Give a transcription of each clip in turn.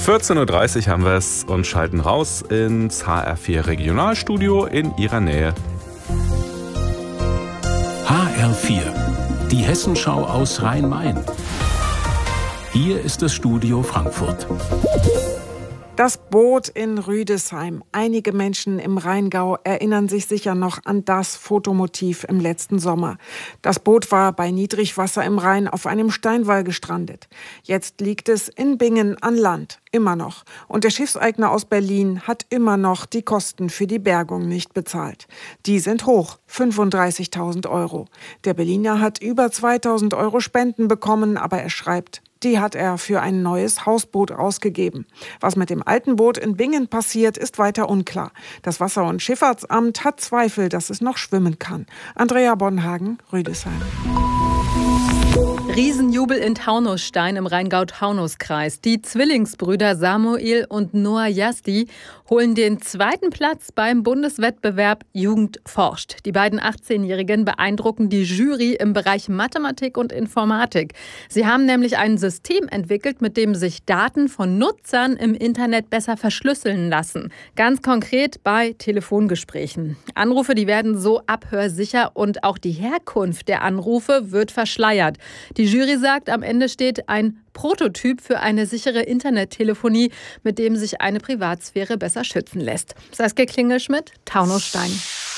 14:30 Uhr haben wir es und schalten raus ins HR4 Regionalstudio in Ihrer Nähe. HR4, die Hessenschau aus Rhein-Main. Hier ist das Studio Frankfurt. Das Boot in Rüdesheim. Einige Menschen im Rheingau erinnern sich sicher noch an das Fotomotiv im letzten Sommer. Das Boot war bei Niedrigwasser im Rhein auf einem Steinwall gestrandet. Jetzt liegt es in Bingen an Land, immer noch. Und der Schiffseigner aus Berlin hat immer noch die Kosten für die Bergung nicht bezahlt. Die sind hoch, 35.000 Euro. Der Berliner hat über 2.000 Euro Spenden bekommen, aber er schreibt, die hat er für ein neues Hausboot ausgegeben. Was mit dem alten Boot in Bingen passiert, ist weiter unklar. Das Wasser- und Schifffahrtsamt hat Zweifel, dass es noch schwimmen kann. Andrea Bonhagen, Rüdesheim. Riesenjubel in Taunusstein im Rheingau-Taunus-Kreis. Die Zwillingsbrüder Samuel und Noah Yazdi holen den 2. Platz beim Bundeswettbewerb Jugend forscht. Die beiden 18-Jährigen beeindrucken die Jury im Bereich Mathematik und Informatik. Sie haben nämlich ein System entwickelt, mit dem sich Daten von Nutzern im Internet besser verschlüsseln lassen. Ganz konkret bei Telefongesprächen. Anrufe, die werden so abhörsicher und auch die Herkunft der Anrufe wird verschleiert. Die Jury sagt, am Ende steht ein Prototyp für eine sichere Internettelefonie, mit dem sich eine Privatsphäre besser schützen lässt. Saskia Klingelschmidt, Taunusstein.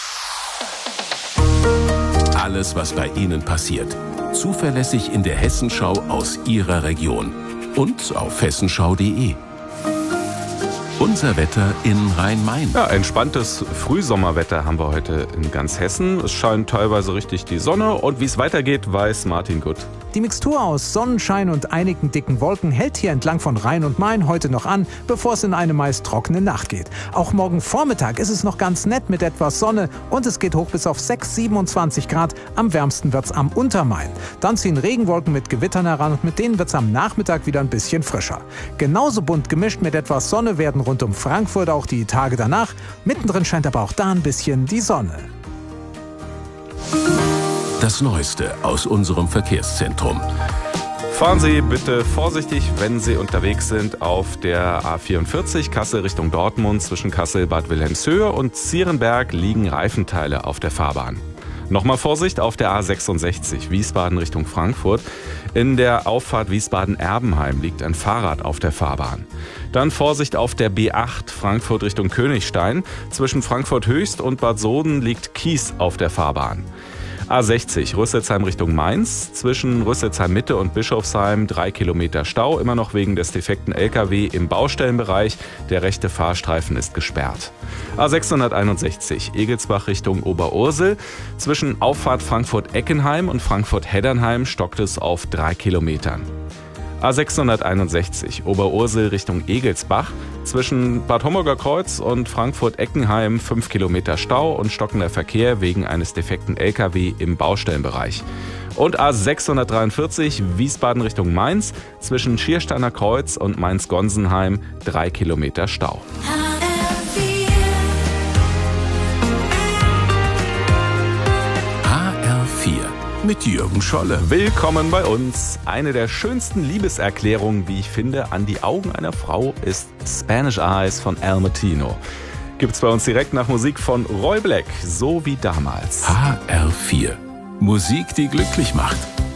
Alles, was bei Ihnen passiert. Zuverlässig in der Hessenschau aus Ihrer Region. Und auf hessenschau.de. Unser Wetter in Rhein-Main. Ja, entspanntes Frühsommerwetter haben wir heute in ganz Hessen. Es scheint teilweise richtig die Sonne und wie es weitergeht, weiß Martin Gutt. Die Mixtur aus Sonnenschein und einigen dicken Wolken hält hier entlang von Rhein und Main heute noch an, bevor es in eine meist trockene Nacht geht. Auch morgen Vormittag ist es noch ganz nett mit etwas Sonne und es geht hoch bis auf 27 Grad. Am wärmsten wird's am Untermain. Dann ziehen Regenwolken mit Gewittern heran und mit denen wird's am Nachmittag wieder ein bisschen frischer. Genauso bunt gemischt mit etwas Sonne werden rund um Frankfurt auch die Tage danach. Mittendrin scheint aber auch da ein bisschen die Sonne. Das Neueste aus unserem Verkehrszentrum. Fahren Sie bitte vorsichtig, wenn Sie unterwegs sind auf der A44 Kassel Richtung Dortmund. Zwischen Kassel, Bad Wilhelmshöhe und Zierenberg liegen Reifenteile auf der Fahrbahn. Nochmal Vorsicht auf der A66 Wiesbaden Richtung Frankfurt. In der Auffahrt Wiesbaden-Erbenheim liegt ein Fahrrad auf der Fahrbahn. Dann Vorsicht auf der B8 Frankfurt Richtung Königstein. Zwischen Frankfurt Höchst und Bad Soden liegt Kies auf der Fahrbahn. A60 Rüsselsheim Richtung Mainz. Zwischen Rüsselsheim Mitte und Bischofsheim 3 Kilometer Stau, immer noch wegen des defekten LKW im Baustellenbereich. Der rechte Fahrstreifen ist gesperrt. A661 Egelsbach Richtung Oberursel. Zwischen Auffahrt Frankfurt-Eckenheim und Frankfurt-Heddernheim stockt es auf 3 Kilometern. A661 Oberursel Richtung Egelsbach. Zwischen Bad Homburger Kreuz und Frankfurt-Eckenheim 5 Kilometer Stau und stockender Verkehr wegen eines defekten LKW im Baustellenbereich. Und A643 Wiesbaden Richtung Mainz. Zwischen Schiersteiner Kreuz und Mainz-Gonsenheim 3 Kilometer Stau. Mit Jürgen Scholle. Willkommen bei uns. Eine der schönsten Liebeserklärungen, wie ich finde, an die Augen einer Frau ist Spanish Eyes von Al Martino. Gibt's bei uns direkt nach Musik von Roy Black, so wie damals. HR4. Musik, die glücklich macht.